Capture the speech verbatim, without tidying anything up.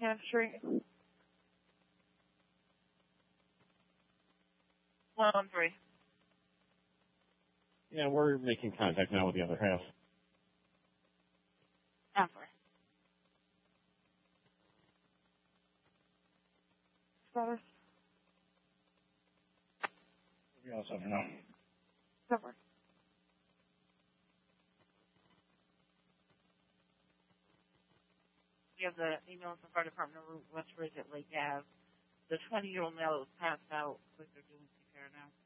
Buckingham Street. One on three. Yeah, we're making contact now with the other half. After. Better. We also don't know. Cover. We have the email from Fire Department of West Ridge at Lake Ave. The twenty-year-old male that was passed out, like they're doing C P R now.